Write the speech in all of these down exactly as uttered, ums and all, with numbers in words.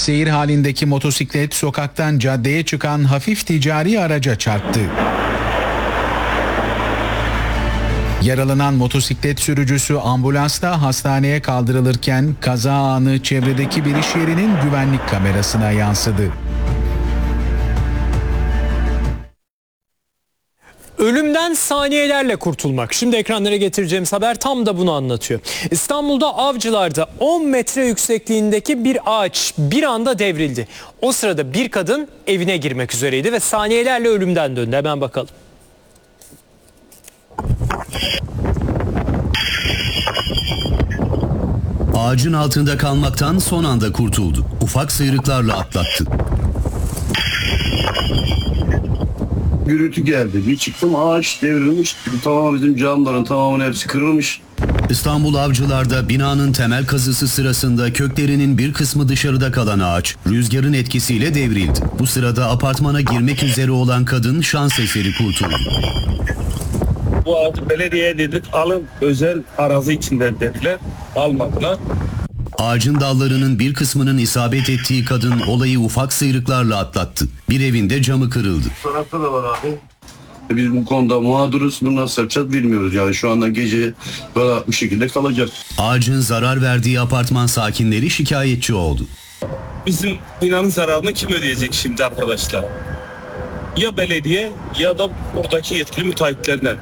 Seyir halindeki motosiklet sokaktan caddeye çıkan hafif ticari araca çarptı. Yaralanan motosiklet sürücüsü ambulansta hastaneye kaldırılırken kaza anı çevredeki bir iş yerinin güvenlik kamerasına yansıdı. Ölümden saniyelerle kurtulmak. Şimdi ekranlara getireceğimiz haber tam da bunu anlatıyor. İstanbul'da Avcılar'da on metre yüksekliğindeki bir ağaç bir anda devrildi. O sırada bir kadın evine girmek üzereydi ve saniyelerle ölümden döndü. Hemen bakalım. Ağacın altında kalmaktan son anda kurtuldu. Ufak sıyrıklarla atlattı. Gürültü geldi. Bir çıktım, ağaç devrilmiş. Tamam, bizim camların tamamının hepsi kırılmış. İstanbul Avcılar'da binanın temel kazısı sırasında köklerinin bir kısmı dışarıda kalan ağaç rüzgarın etkisiyle devrildi. Bu sırada apartmana girmek üzere olan kadın şans eseri kurtuldu. Bu ağacı belediyeye dedik, alın, özel arazi içinden dediler. Almadılar. Ağacın dallarının bir kısmının isabet ettiği kadın olayı ufak sıyrıklarla atlattı. Bir evinde camı kırıldı. Tarafta da var abi. Biz bu konuda mağduruz. Bunu nasıl yapacağız bilmiyoruz. Yani şu anda gece böyle bu şekilde kalacak. Ağacın zarar verdiği apartman sakinleri şikayetçi oldu. Bizim binanın zararını kim ödeyecek şimdi arkadaşlar? Ya belediye ya da buradaki yetkili müteahhitlerden.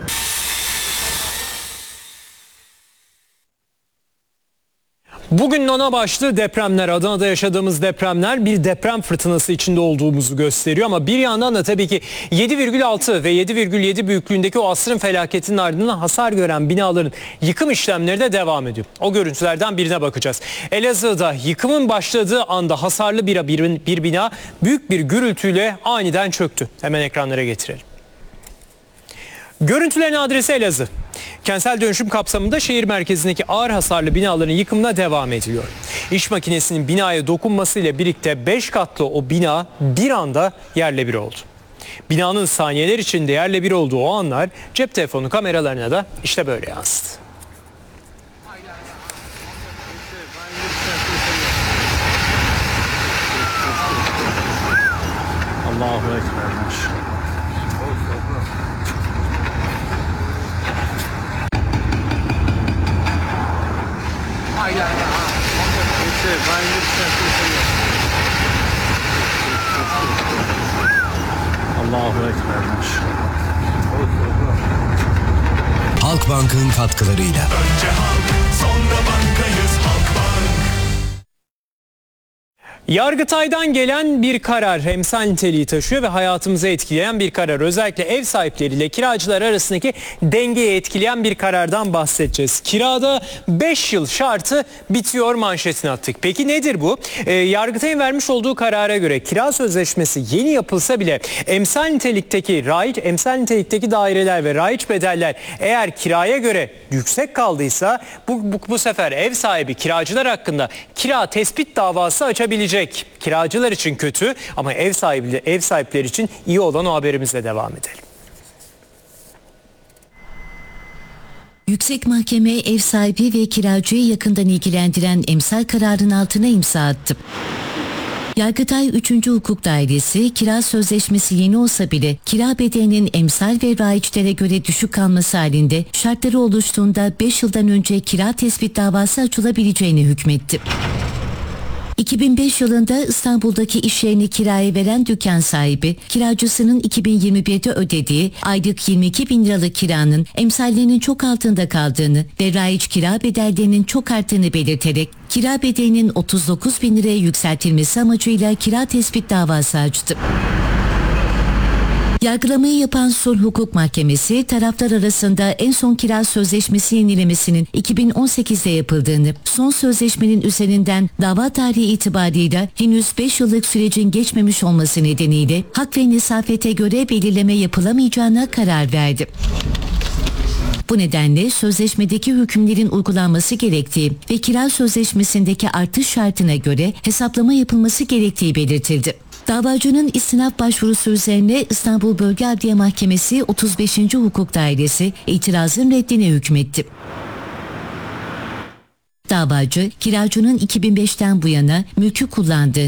Bugün ona başlı depremler, Adana'da yaşadığımız depremler bir deprem fırtınası içinde olduğumuzu gösteriyor. Ama bir yandan da tabii ki yedi virgül altı ve yedi virgül yedi büyüklüğündeki o asrın felaketinin ardından hasar gören binaların yıkım işlemleri de devam ediyor. O görüntülerden birine bakacağız. Elazığ'da yıkımın başladığı anda hasarlı bir, bir, bir bina büyük bir gürültüyle aniden çöktü. Hemen ekranlara getirelim. Görüntülerin adresi Elazığ. Kentsel dönüşüm kapsamında şehir merkezindeki ağır hasarlı binaların yıkımına devam ediliyor. İş makinesinin binaya dokunmasıyla birlikte beş katlı o bina bir anda yerle bir oldu. Binanın saniyeler içinde yerle bir olduğu o anlar cep telefonu kameralarına da işte böyle yansıdı. Allahu Ekber. Allahu Ekber. Halkbank'ın katkılarıyla. Önce halk, sonra bankayız Halkbank. Yargıtay'dan gelen bir karar emsal niteliği taşıyor ve hayatımızı etkileyen bir karar. Özellikle ev sahipleriyle kiracılar arasındaki dengeyi etkileyen bir karardan bahsedeceğiz. Kirada beş yıl şartı bitiyor manşetini attık. Peki nedir bu? Ee, Yargıtay'ın vermiş olduğu karara göre kira sözleşmesi yeni yapılsa bile emsal nitelikteki raiç, emsal nitelikteki daireler ve raiç bedeller eğer kiraya göre yüksek kaldıysa bu, bu, bu sefer ev sahibi kiracılar hakkında kira tespit davası açabilecek. Kiracılar için kötü ama ev sahibi, ev sahipleri için iyi olan o haberimizle devam edelim. Yüksek Mahkeme ev sahibi ve kiracıyı yakından ilgilendiren emsal kararın altına imza attı. Yargıtay üçüncü Hukuk Dairesi kira sözleşmesi yeni olsa bile kira bedelinin emsal ve raiçlere göre düşük kalması halinde şartları oluştuğunda beş yıldan önce kira tespit davası açılabileceğini hükmetti. iki bin beş yılında İstanbul'daki iş yerini kiraya veren dükkan sahibi, kiracısının iki bin yirmi birde ödediği aylık yirmi iki bin liralık kiranın emsallerinin çok altında kaldığını ve raiç kira bedellerinin çok arttığını belirterek kira bedelinin otuz dokuz bin liraya yükseltilmesi amacıyla kira tespit davası açtı. Yargılamayı yapan Sulh Hukuk Mahkemesi taraflar arasında en son kira sözleşmesi yenilemesinin iki bin on sekizde yapıldığını, son sözleşmenin üzerinden dava tarihi itibarıyla henüz beş yıllık sürecin geçmemiş olması nedeniyle hak ve nesafete göre belirleme yapılamayacağına karar verdi. Bu nedenle sözleşmedeki hükümlerin uygulanması gerektiği ve kira sözleşmesindeki artış şartına göre hesaplama yapılması gerektiği belirtildi. Davacının istinaf başvurusu üzerine İstanbul Bölge Adliye Mahkemesi otuz beşinci Hukuk Dairesi itirazın reddine hükmetti. Davacı, kiracının iki bin beşten bu yana mülkü kullandığı